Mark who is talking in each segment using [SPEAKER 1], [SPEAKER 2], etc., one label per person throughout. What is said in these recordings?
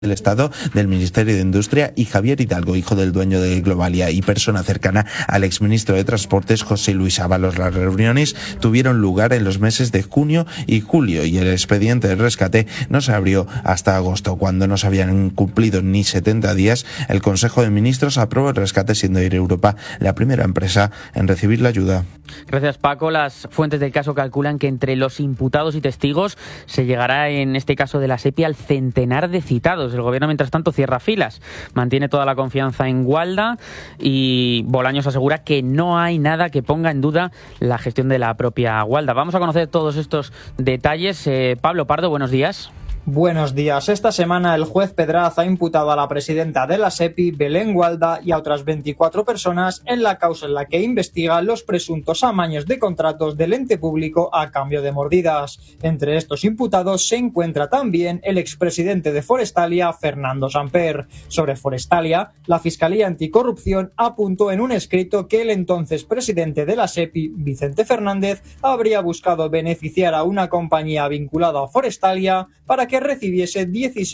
[SPEAKER 1] del Estado, del Ministerio de Industria, y Javier Hidalgo, hijo del dueño de Globalia y persona cercana al exministro de Transportes José Luis Ábalos. Las reuniones tuvieron lugar en los meses de junio y julio y el expediente de rescate no se abrió hasta agosto. Cuando no se habían cumplido ni 70 días, el Consejo de Ministros aprobó el rescate, siendo Air Europa la primera empresa en recibir la ayuda.
[SPEAKER 2] Gracias, Paco. Las fuentes del caso calculan que entre los imputados y testigos se llegará, en este caso de la SEPI, al centenar de citados. El gobierno, mientras tanto, cierra filas, mantiene toda la confianza en Gualda y Bolaños asegura que no hay nada que ponga en duda la gestión de la propia Gualda. Vamos a conocer todos estos detalles. Pablo Pardo, buenos días.
[SPEAKER 3] Buenos días. Esta semana el juez Pedraz ha imputado a la presidenta de la SEPI, Belén Gualda, y a otras 24 personas en la causa en la que investiga los presuntos amaños de contratos del ente público a cambio de mordidas. Entre estos imputados se encuentra también el expresidente de Forestalia, Fernando Samper. Sobre Forestalia, la Fiscalía Anticorrupción apuntó en un escrito que el entonces presidente de la SEPI, Vicente Fernández, habría buscado beneficiar a una compañía vinculada a Forestalia para que recibiese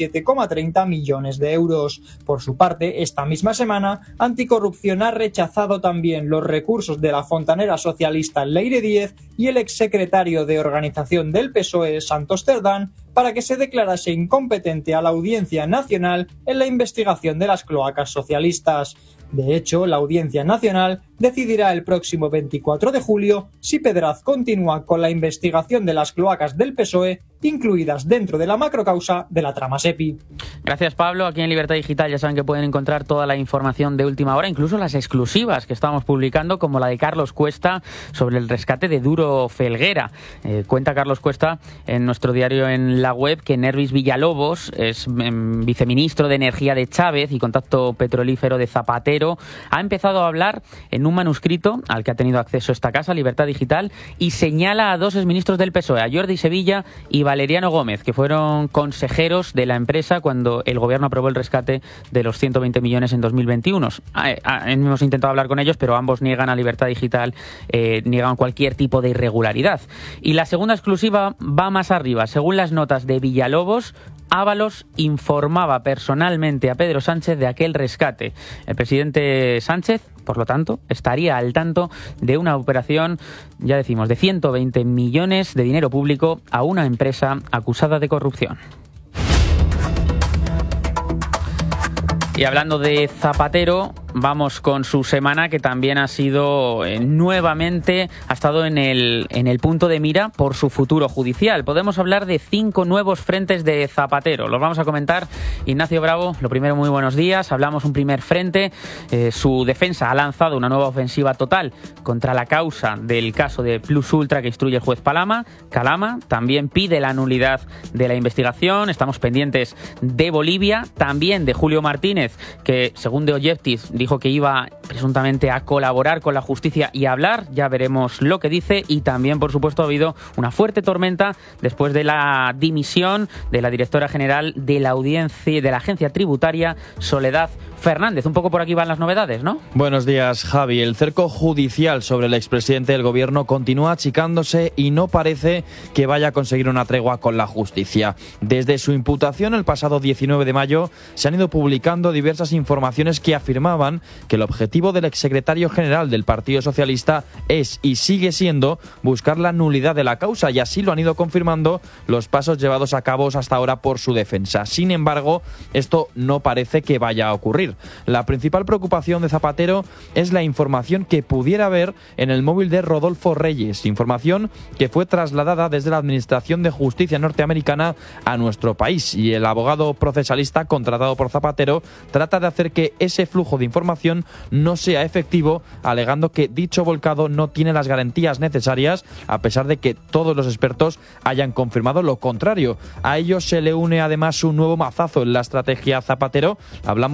[SPEAKER 3] 17,30 millones de euros. Por su parte, esta misma semana, Anticorrupción ha rechazado también los recursos de la fontanera socialista Leire Díez y el exsecretario de Organización del PSOE, Santos Cerdán, para que se declarase incompetente a la Audiencia Nacional en la investigación de las cloacas socialistas. De hecho, la Audiencia Nacional decidirá el próximo 24 de julio si Pedraz continúa con la investigación de las cloacas del PSOE, incluidas dentro de la macrocausa de la trama SEPI.
[SPEAKER 2] Gracias, Pablo. Aquí en Libertad Digital ya saben que pueden encontrar toda la información de última hora, incluso las exclusivas que estamos publicando, como la de Carlos Cuesta sobre el rescate de Duro Felguera. Cuenta Carlos Cuesta en nuestro diario en la web que Nervis Villalobos es viceministro de Energía de Chávez y contacto petrolífero de Zapatero. Ha empezado a hablar en un manuscrito al que ha tenido acceso esta casa, Libertad Digital, y señala a dos exministros del PSOE, a Jordi Sevilla y Valeriano Gómez, que fueron consejeros de la empresa cuando el gobierno aprobó el rescate de los 120 millones en 2021. Hemos intentado hablar con ellos, pero ambos niegan a Libertad Digital, niegan cualquier tipo de irregularidad. Y la segunda exclusiva va más arriba. Según las notas de Villalobos, Ábalos informaba personalmente a Pedro Sánchez de aquel rescate. El presidente Sánchez, por lo tanto, estaría al tanto de una operación, ya decimos, de 120 millones de dinero público a una empresa acusada de corrupción. Y hablando de Zapatero, vamos con su semana, que también ha sido nuevamente, ha estado en el punto de mira por su futuro judicial. Podemos hablar de 5 nuevos frentes de Zapatero. Los vamos a comentar. Ignacio Bravo, lo primero, muy buenos días. Hablamos un primer frente. Su defensa ha lanzado una nueva ofensiva total contra la causa del caso de Plus Ultra que instruye el juez Calama. También pide la nulidad de la investigación. Estamos pendientes de Bolivia, también de Julio Martínez, que según The Objective dijo que iba presuntamente a colaborar con la justicia y a hablar. Ya veremos lo que dice. Y también, por supuesto, ha habido una fuerte tormenta después de la dimisión de la directora general de la Agencia Tributaria, Soledad Fernández. Un poco por aquí van las novedades, ¿no?
[SPEAKER 4] Buenos días, Javi. El cerco judicial sobre el expresidente del gobierno continúa achicándose y no parece que vaya a conseguir una tregua con la justicia. Desde su imputación el pasado 19 de mayo se han ido publicando diversas informaciones que afirmaban que el objetivo del exsecretario general del Partido Socialista es y sigue siendo buscar la nulidad de la causa, y así lo han ido confirmando los pasos llevados a cabo hasta ahora por su defensa. Sin embargo, esto no parece que vaya a ocurrir. La principal preocupación de Zapatero es la información que pudiera haber en el móvil de Rodolfo Reyes, información que fue trasladada desde la Administración de Justicia norteamericana a nuestro país, y el abogado procesalista contratado por Zapatero trata de hacer que ese flujo de información no sea efectivo, alegando que dicho volcado no tiene las garantías necesarias, a pesar de que todos los expertos hayan confirmado lo contrario. A ello se le une además un nuevo mazazo en la estrategia Zapatero. Hablamos de la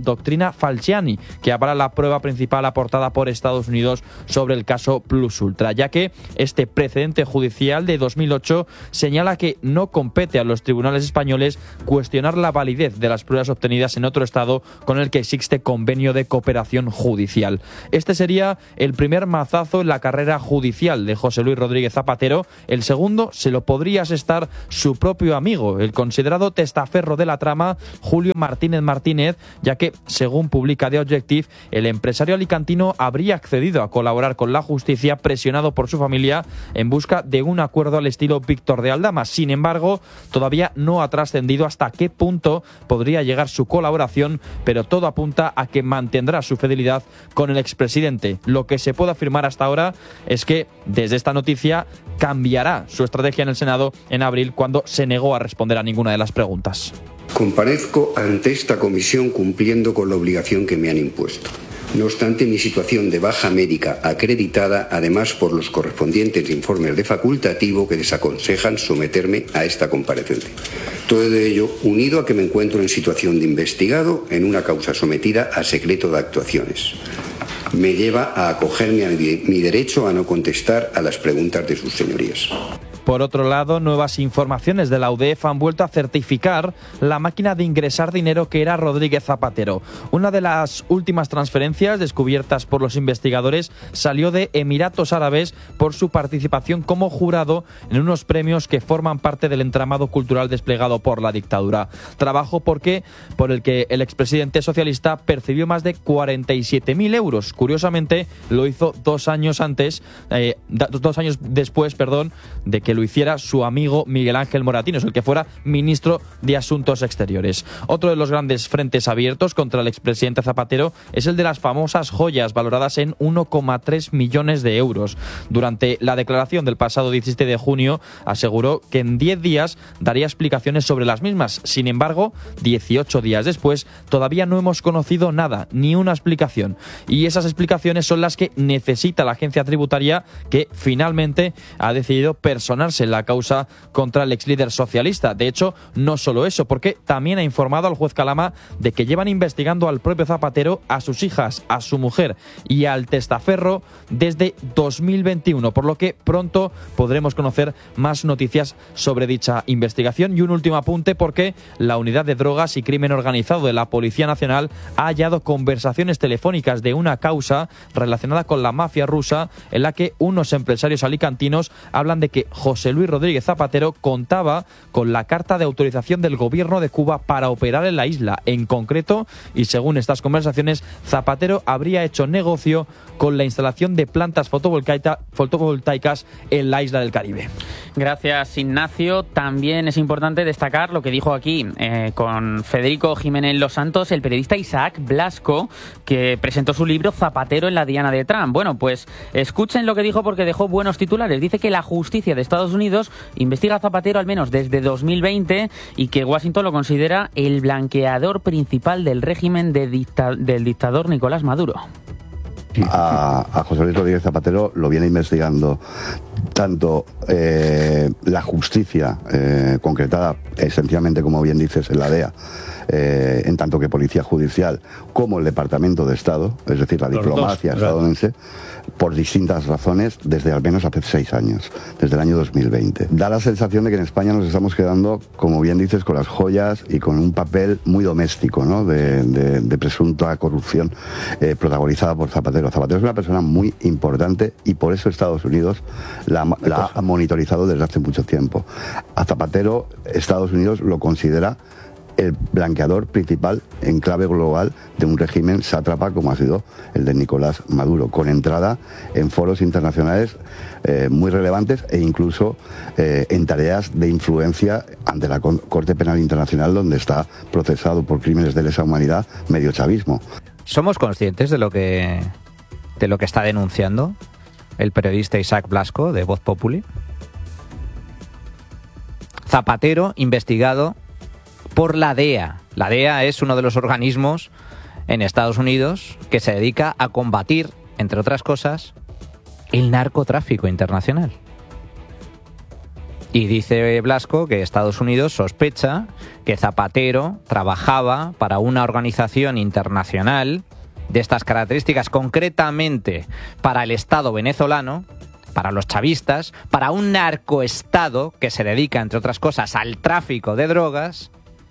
[SPEAKER 4] doctrina Falciani, que avala la prueba principal aportada por Estados Unidos sobre el caso Plus Ultra, ya que este precedente judicial de 2008 señala que no compete a los tribunales españoles cuestionar la validez de las pruebas obtenidas en otro estado con el que existe convenio de cooperación judicial. Este sería el primer mazazo en la carrera judicial de José Luis Rodríguez Zapatero. El segundo se lo podría asestar su propio amigo, el considerado testaferro de la trama, Julio Martínez, ya que, según publica The Objective, el empresario alicantino habría accedido a colaborar con la justicia presionado por su familia en busca de un acuerdo al estilo Víctor de Aldama. Sin embargo, todavía no ha trascendido hasta qué punto podría llegar su colaboración, pero todo apunta a que mantendrá su fidelidad con el expresidente. Lo que se puede afirmar hasta ahora es que, desde esta noticia, cambiará su estrategia en el Senado en abril, cuando se negó a responder a ninguna de las preguntas.
[SPEAKER 5] Comparezco ante esta comisión cumpliendo con la obligación que me han impuesto. No obstante, mi situación de baja médica acreditada, además por los correspondientes informes de facultativo que desaconsejan someterme a esta comparecencia. Todo ello unido a que me encuentro en situación de investigado en una causa sometida a secreto de actuaciones, me lleva a acogerme a mi derecho a no contestar a las preguntas de sus señorías.
[SPEAKER 4] Por otro lado, nuevas informaciones de la UDEF han vuelto a certificar la máquina de ingresar dinero que era Rodríguez Zapatero. Una de las últimas transferencias descubiertas por los investigadores salió de Emiratos Árabes por su participación como jurado en unos premios que forman parte del entramado cultural desplegado por la dictadura. Trabajo por el que el expresidente socialista percibió más de 47.000 euros. Curiosamente, lo hizo 2 años después de que lo hiciera su amigo Miguel Ángel Moratinos, el que fuera ministro de Asuntos Exteriores. Otro de los grandes frentes abiertos contra el expresidente Zapatero es el de las famosas joyas, valoradas en 1,3 millones de euros. Durante la declaración del pasado 17 de junio, aseguró que en 10 días daría explicaciones sobre las mismas. Sin embargo, 18 días después, todavía no hemos conocido nada, ni una explicación. Y esas explicaciones son las que necesita la agencia tributaria, que finalmente ha decidido personarse en la causa contra el exlíder socialista. De hecho, no solo eso, porque también ha informado al juez Calama de que llevan investigando al propio Zapatero, a sus hijas, a su mujer y al testaferro desde 2021, por lo que pronto podremos conocer más noticias sobre dicha investigación. Y un último apunte, porque la Unidad de Drogas y Crimen Organizado de la Policía Nacional ha hallado conversaciones telefónicas de una causa relacionada con la mafia rusa, en la que unos empresarios alicantinos hablan de que José Luis Rodríguez Zapatero contaba con la carta de autorización del gobierno de Cuba para operar en la isla. En concreto, y según estas conversaciones, Zapatero habría hecho negocio con la instalación de plantas fotovoltaicas en la isla del Caribe.
[SPEAKER 2] Gracias, Ignacio. También es importante destacar lo que dijo aquí con Federico Jiménez Los Santos el periodista Isaac Blasco, que presentó su libro Zapatero en la diana de Trump. Bueno, pues escuchen lo que dijo, porque dejó buenos titulares. Dice que la justicia de Estados Unidos investiga a Zapatero al menos desde 2020 y que Washington lo considera el blanqueador principal del régimen del dictador Nicolás Maduro.
[SPEAKER 6] A José Luis Rodríguez Zapatero lo viene investigando tanto la justicia, concretada esencialmente, como bien dices, en la DEA, en tanto que policía judicial, como el Departamento de Estado, es decir, la diplomacia estadounidense, por distintas razones, desde al menos hace 6 años, desde el año 2020. Da la sensación de que en España nos estamos quedando, como bien dices, con las joyas y con un papel muy doméstico, ¿no?, de presunta corrupción protagonizada por Zapatero. Zapatero es una persona muy importante y por eso Estados Unidos la ha monitorizado desde hace mucho tiempo. A Zapatero, Estados Unidos lo considera el blanqueador principal en clave global de un régimen sátrapa como ha sido el de Nicolás Maduro, con entrada en foros internacionales muy relevantes e incluso en tareas de influencia ante la Corte Penal Internacional, donde está procesado por crímenes de lesa humanidad medio chavismo.
[SPEAKER 7] ¿Somos conscientes de lo que está denunciando el periodista Isaac Blasco de Voz Populi? Zapatero investigado por la DEA. La DEA es uno de los organismos en Estados Unidos que se dedica a combatir, entre otras cosas, el narcotráfico internacional. Y dice Blasco que Estados Unidos sospecha que Zapatero trabajaba para una organización internacional de estas características, concretamente para el Estado venezolano, para los chavistas, para un narcoestado que se dedica, entre otras cosas, al tráfico de drogas.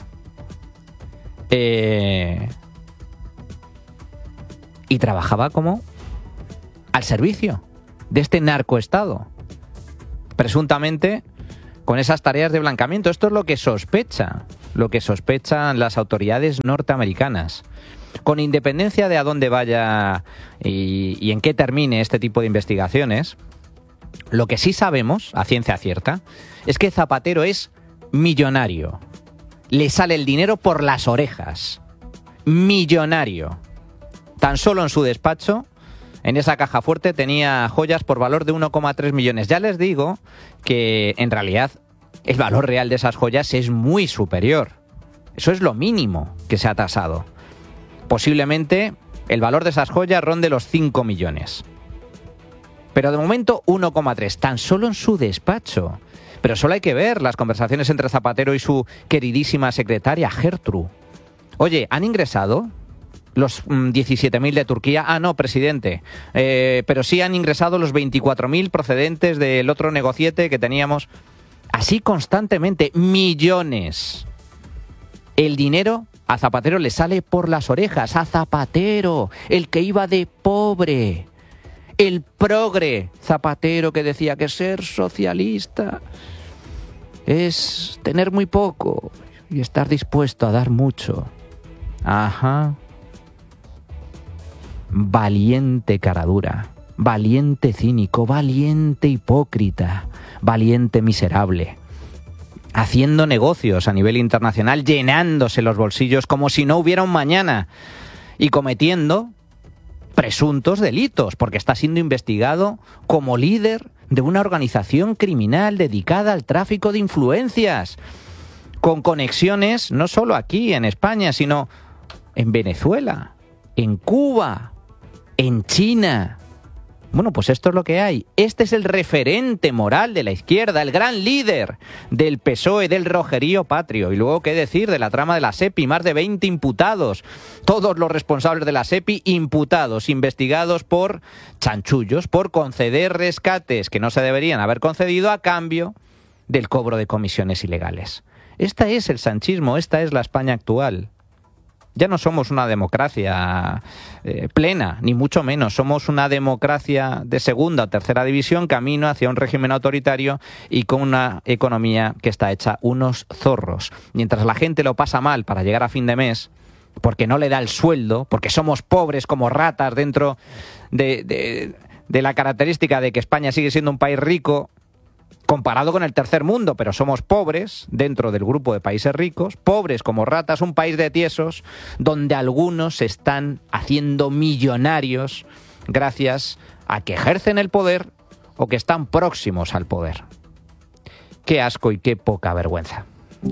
[SPEAKER 7] Y trabajaba como al servicio de este narcoestado, presuntamente con esas tareas de blanqueamiento. Esto es lo que sospechan las autoridades norteamericanas. Con independencia de a dónde vaya y en qué termine este tipo de investigaciones, lo que sí sabemos, a ciencia cierta, es que Zapatero es millonario. Le sale el dinero por las orejas. Millonario. Tan solo en su despacho, en esa caja fuerte, tenía joyas por valor de 1,3 millones. Ya les digo que, en realidad, el valor real de esas joyas es muy superior. Eso es lo mínimo que se ha tasado. Posiblemente el valor de esas joyas ronde los 5 millones. Pero de momento 1,3, tan solo en su despacho. Pero solo hay que ver las conversaciones entre Zapatero y su queridísima secretaria Gertrude. Oye, ¿han ingresado los 17.000 de Turquía? Ah, no, presidente. Pero sí han ingresado los 24.000 procedentes del otro negociete que teníamos. Así constantemente, millones. El dinero a Zapatero le sale por las orejas. A Zapatero, el que iba de pobre. El progre Zapatero que decía que ser socialista es tener muy poco y estar dispuesto a dar mucho. Ajá. Valiente caradura, valiente cínico, valiente hipócrita, valiente miserable. Haciendo negocios a nivel internacional, llenándose los bolsillos como si no hubiera un mañana y cometiendo presuntos delitos, porque está siendo investigado como líder de una organización criminal dedicada al tráfico de influencias, con conexiones no solo aquí en España, sino en Venezuela, en Cuba, en China. Bueno, pues esto es lo que hay. Este es el referente moral de la izquierda, el gran líder del PSOE, del rojerío patrio. Y luego, ¿qué decir de la trama de la SEPI? Más de 20 imputados. Todos los responsables de la SEPI imputados, investigados por chanchullos, por conceder rescates que no se deberían haber concedido a cambio del cobro de comisiones ilegales. Este es el sanchismo, esta es la España actual. Ya no somos una democracia plena, ni mucho menos. Somos una democracia de segunda o tercera división, camino hacia un régimen autoritario y con una economía que está hecha unos zorros. Mientras la gente lo pasa mal para llegar a fin de mes, porque no le da el sueldo, porque somos pobres como ratas dentro de la característica de que España sigue siendo un país rico, comparado con el tercer mundo, pero somos pobres dentro del grupo de países ricos, pobres como ratas, un país de tiesos, donde algunos se están haciendo millonarios gracias a que ejercen el poder o que están próximos al poder. Qué asco y qué poca vergüenza.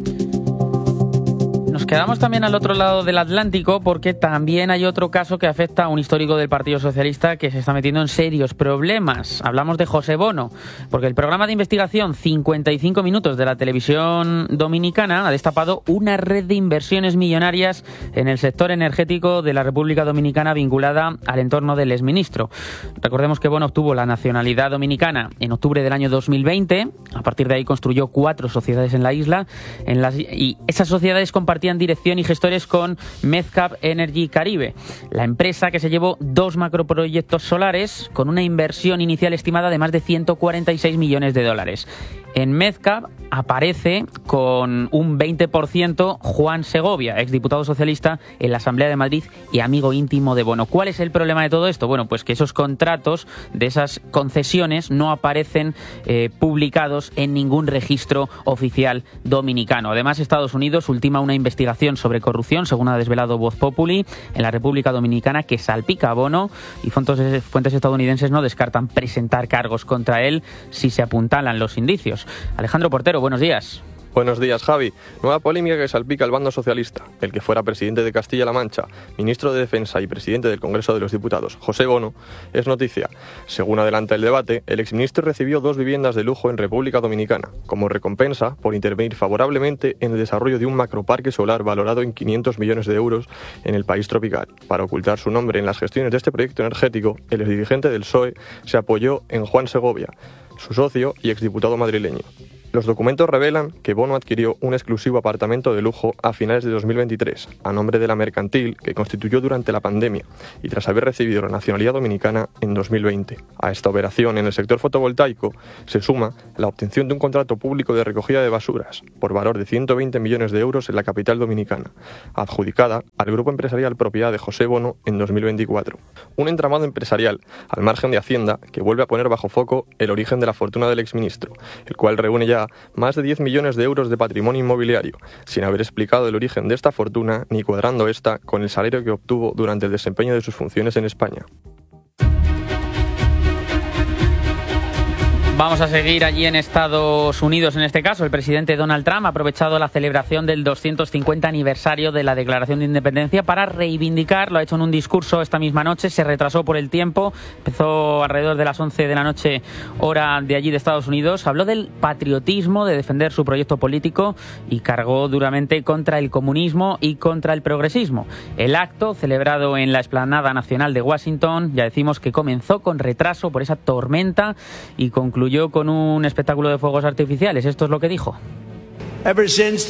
[SPEAKER 2] Nos quedamos también al otro lado del Atlántico porque también hay otro caso que afecta a un histórico del Partido Socialista que se está metiendo en serios problemas. Hablamos de José Bono, porque el programa de investigación 55 minutos de la televisión dominicana ha destapado una red de inversiones millonarias en el sector energético de la República Dominicana vinculada al entorno del exministro. Recordemos que Bono obtuvo la nacionalidad dominicana en octubre del año 2020. A partir de ahí construyó 4 sociedades en la isla y esas sociedades compartían dirección y gestores con Medcap Energy Caribe, la empresa que se llevó 2 macroproyectos solares con una inversión inicial estimada de más de 146 millones de dólares. En Medcap aparece con un 20% Juan Segovia, exdiputado socialista en la Asamblea de Madrid y amigo íntimo de Bono. ¿Cuál es el problema de todo esto? Bueno, pues que esos contratos de esas concesiones no aparecen publicados en ningún registro oficial dominicano. Además, Estados Unidos ultima una investigación sobre corrupción, según ha desvelado Voz Populi, en la República Dominicana, que salpica a Bono, y fuentes estadounidenses no descartan presentar cargos contra él si se apuntalan los indicios. Alejandro Portero, buenos días.
[SPEAKER 8] Buenos días, Javi. Nueva polémica que salpica al bando socialista. El que fuera presidente de Castilla-La Mancha, ministro de Defensa y presidente del Congreso de los Diputados, José Bono, es noticia. Según adelanta el debate, el exministro recibió 2 viviendas de lujo en República Dominicana, como recompensa por intervenir favorablemente en el desarrollo de un macroparque solar valorado en 500 millones de euros en el país tropical. Para ocultar su nombre en las gestiones de este proyecto energético, el exdirigente del PSOE se apoyó en Juan Segovia, su socio y exdiputado madrileño. Los documentos revelan que Bono adquirió un exclusivo apartamento de lujo a finales de 2023, a nombre de la mercantil que constituyó durante la pandemia y tras haber recibido la nacionalidad dominicana en 2020. A esta operación en el sector fotovoltaico se suma la obtención de un contrato público de recogida de basuras por valor de 120 millones de euros en la capital dominicana, adjudicada al grupo empresarial propiedad de José Bono en 2024. Un entramado empresarial al margen de Hacienda que vuelve a poner bajo foco el origen de la fortuna del exministro, el cual reúne ya más de 10 millones de euros de patrimonio inmobiliario, sin haber explicado el origen de esta fortuna ni cuadrando esta con el salario que obtuvo durante el desempeño de sus funciones en España.
[SPEAKER 2] Vamos a seguir allí en Estados Unidos. En este caso, el presidente Donald Trump ha aprovechado la celebración del 250 aniversario de la Declaración de Independencia para reivindicar, lo ha hecho en un discurso esta misma noche, se retrasó por el tiempo, empezó alrededor de las 11 de la noche, hora de allí de Estados Unidos, habló del patriotismo, de defender su proyecto político y cargó duramente contra el comunismo y contra el progresismo. El acto, celebrado en la Explanada Nacional de Washington, ya decimos que comenzó con retraso por esa tormenta y concluyó con un espectáculo de fuegos artificiales. Esto es lo que dijo.
[SPEAKER 9] Dice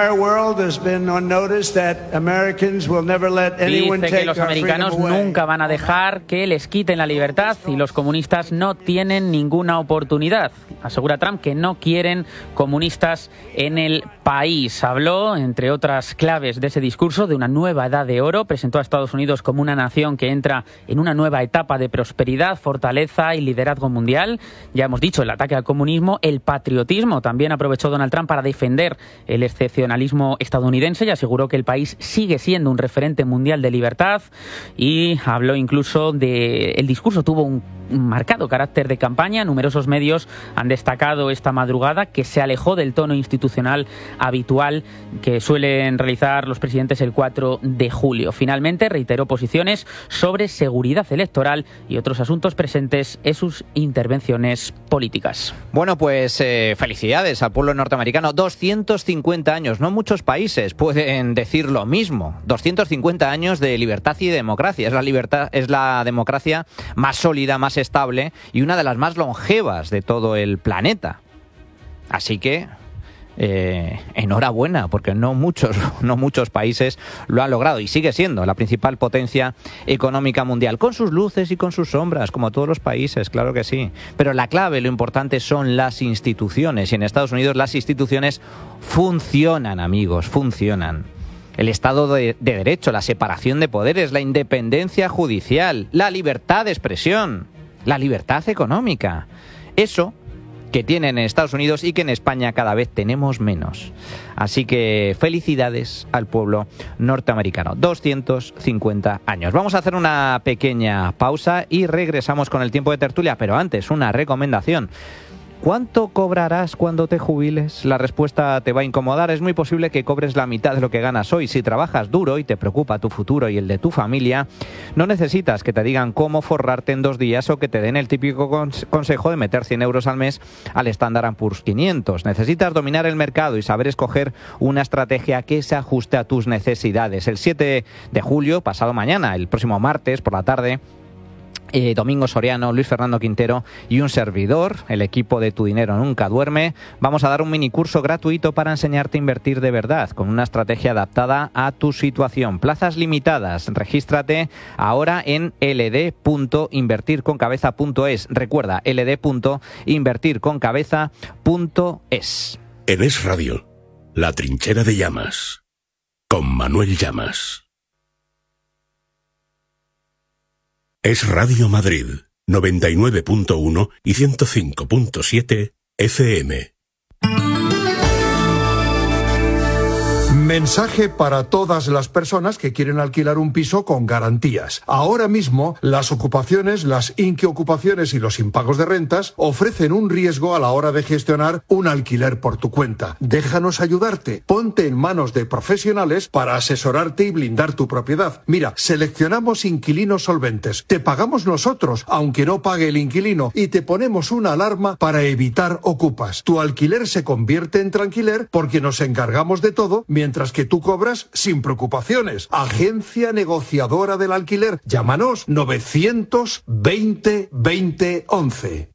[SPEAKER 2] que los americanos nunca van a dejar que les quiten la libertad y los comunistas no tienen ninguna oportunidad. Asegura Trump que no quieren comunistas en el país. Habló, entre otras claves de ese discurso, de una nueva edad de oro. Presentó a Estados Unidos como una nación que entra en una nueva etapa de prosperidad, fortaleza y liderazgo mundial. Ya hemos dicho, el ataque al comunismo, el patriotismo. También aprovechó Donald Trump para defender el excepcionalismo estadounidense y aseguró que el país sigue siendo un referente mundial de libertad y habló incluso de... El discurso tuvo un marcado carácter de campaña. Numerosos medios han destacado esta madrugada que se alejó del tono institucional habitual que suelen realizar los presidentes el 4 de julio. Finalmente reiteró posiciones sobre seguridad electoral y otros asuntos presentes en sus intervenciones políticas.
[SPEAKER 7] Bueno, pues felicidades al pueblo norteamericano. 250 años, no muchos países pueden decir lo mismo. 250 años de libertad y democracia. Es la democracia más sólida, más estable y una de las más longevas de todo el planeta. Así que enhorabuena, porque no muchos países lo han logrado y sigue siendo la principal potencia económica mundial, con sus luces y con sus sombras, como todos los países, claro que sí. Pero la clave, lo importante son las instituciones, y en Estados Unidos las instituciones funcionan, amigos, funcionan. El Estado de Derecho, la separación de poderes, la independencia judicial, la libertad de expresión, la libertad económica. Eso que tienen en Estados Unidos y que en España cada vez tenemos menos. Así que felicidades al pueblo norteamericano. 250 años. Vamos a hacer una pequeña pausa y regresamos con el tiempo de tertulia, pero antes una recomendación. ¿Cuánto cobrarás cuando te jubiles? La respuesta te va a incomodar. Es muy posible que cobres la mitad de lo que ganas hoy. Si trabajas duro y te preocupa tu futuro y el de tu familia, no necesitas que te digan cómo forrarte en 2 días o que te den el típico consejo de meter 100 euros al mes al Standard & Poor's 500. Necesitas dominar el mercado y saber escoger una estrategia que se ajuste a tus necesidades. El 7 de julio, pasado mañana, el próximo martes por la tarde, Domingo Soriano, Luis Fernando Quintero y un servidor, el equipo de Tu Dinero Nunca Duerme, vamos a dar un minicurso gratuito para enseñarte a invertir de verdad, con una estrategia adaptada a tu situación. Plazas limitadas. Regístrate ahora en ld.invertirconcabeza.es. Recuerda, ld.invertirconcabeza.es.
[SPEAKER 10] En Es Radio, La Trinchera de Llamas, con Manuel Llamas. Es Radio Madrid, 99.1 y 105.7 FM.
[SPEAKER 11] Mensaje para todas las personas que quieren alquilar un piso con garantías. Ahora mismo, las ocupaciones, las inquiocupaciones y los impagos de rentas ofrecen un riesgo a la hora de gestionar un alquiler por tu cuenta. Déjanos ayudarte. Ponte en manos de profesionales para asesorarte y blindar tu propiedad. Mira, seleccionamos inquilinos solventes. Te pagamos nosotros, aunque no pague el inquilino, y te ponemos una alarma para evitar ocupas. Tu alquiler se convierte en tranquiler porque nos encargamos de todo, mientras que tú cobras sin preocupaciones. Agencia negociadora del alquiler. Llámanos 920 20 11.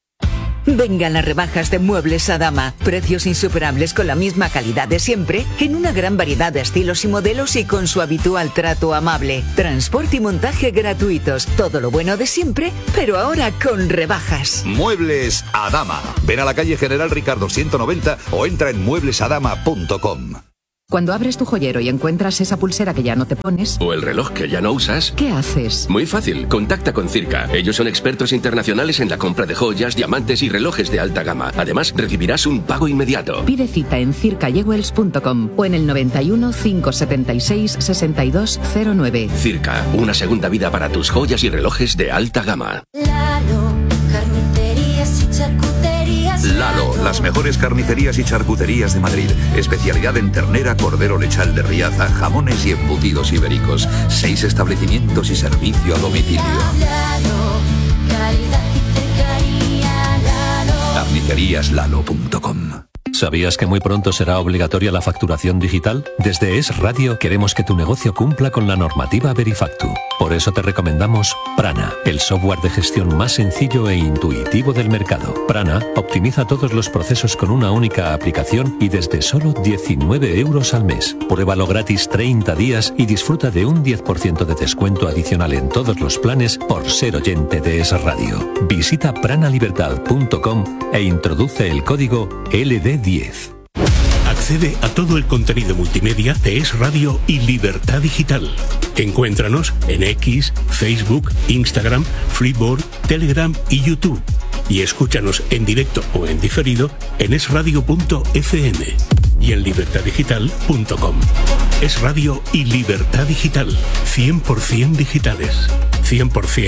[SPEAKER 12] Vengan las rebajas de Muebles Adama. Precios insuperables con la misma calidad de siempre, en una gran variedad de estilos y modelos y con su habitual trato amable. Transporte y montaje gratuitos. Todo lo bueno de siempre, pero ahora con rebajas.
[SPEAKER 13] Muebles Adama. Ven a la calle General Ricardo 190 o entra en mueblesadama.com.
[SPEAKER 14] Cuando abres tu joyero y encuentras esa pulsera que ya no te pones...
[SPEAKER 15] o el reloj que ya no usas...
[SPEAKER 14] ¿qué haces?
[SPEAKER 15] Muy fácil, contacta con Circa. Ellos son expertos internacionales en la compra de joyas, diamantes y relojes de alta gama. Además, recibirás un pago inmediato.
[SPEAKER 14] Pide cita en circajewels.com o en el 91 576 6209.
[SPEAKER 15] Circa, una segunda vida para tus joyas y relojes de alta gama.
[SPEAKER 16] Lalo, carnicerías y charcuterías.
[SPEAKER 13] Lalo, las mejores carnicerías y charcuterías de Madrid. Especialidad en ternera, cordero lechal de Riaza, jamones y embutidos ibéricos. 6 establecimientos y servicio a domicilio.
[SPEAKER 16] Lalo, calidad y cercanía. Lalo.
[SPEAKER 13] Carniceríaslalo.com.
[SPEAKER 17] ¿Sabías que muy pronto será obligatoria la facturación digital? Desde Es Radio queremos que tu negocio cumpla con la normativa Verifactu. Por eso te recomendamos Prana, el software de gestión más sencillo e intuitivo del mercado. Prana optimiza todos los procesos con una única aplicación y desde solo 19 euros al mes. Pruébalo gratis 30 días y disfruta de un 10% de descuento adicional en todos los planes por ser oyente de Es Radio. Visita pranalibertad.com e introduce el código LD10.
[SPEAKER 10] Accede a todo el contenido multimedia de Es Radio y Libertad Digital. Encuéntranos en X, Facebook, Instagram, Freeboard, Telegram y YouTube. Y escúchanos en directo o en diferido en esradio.fm y en libertaddigital.com. Es Radio y Libertad Digital. 100% digitales. 100%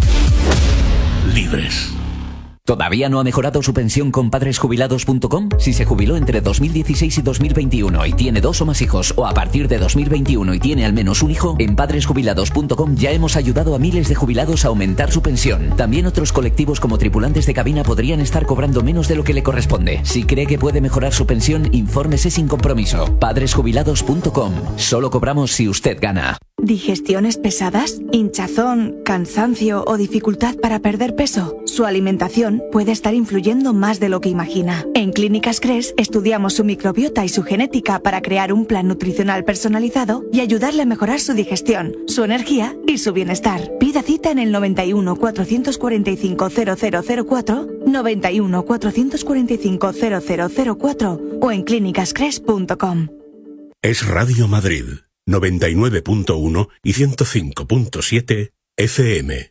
[SPEAKER 10] libres.
[SPEAKER 18] ¿Todavía no ha mejorado su pensión con padresjubilados.com? Si se jubiló entre 2016 y 2021 y tiene 2 o más hijos, o a partir de 2021 y tiene al menos un hijo, en padresjubilados.com ya hemos ayudado a miles de jubilados a aumentar su pensión. También otros colectivos como tripulantes de cabina podrían estar cobrando menos de lo que le corresponde. Si cree que puede mejorar su pensión, infórmese sin compromiso. Padresjubilados.com. Solo cobramos si usted gana.
[SPEAKER 19] ¿Digestiones pesadas? ¿Hinchazón, cansancio o dificultad para perder peso? Su alimentación puede estar influyendo más de lo que imagina. En Clínicas Cres estudiamos su microbiota y su genética para crear un plan nutricional personalizado y ayudarle a mejorar su digestión, su energía y su bienestar. Pida cita en el 91 445 0004, 91 445 0004 o en clínicascres.com.
[SPEAKER 10] Es Radio Madrid. 99.1 y 105.7 FM.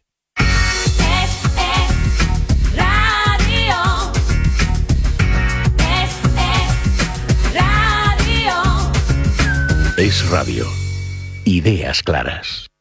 [SPEAKER 10] Es Radio. Ideas claras.